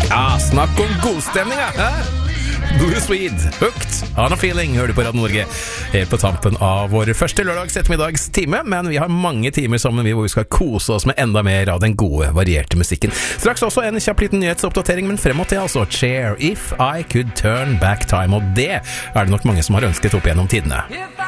Ja, snakk om godstemning, hæ? Blue Swede, Hooked, On a Feeling, hører du på Radio Norge. Helt på tampen av vår første lørdags ettermiddags time, men vi har mange timer sammen hvor vi skal kose oss med enda mer av den gode, varierte musikken. Straks også en kjapp liten nyhetsoppdatering, men fremover til altså Cher, If I Could Turn Back Time, og det er det nok mange som har ønsket opp gjennom tidene.